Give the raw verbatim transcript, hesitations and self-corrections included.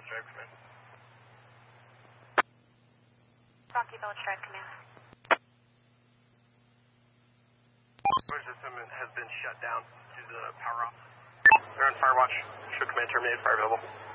Village Drive Command. Rocky Village Drive Command. Our system has been shut down due to the power off. They're on fire watch. Show command terminated. Fire available.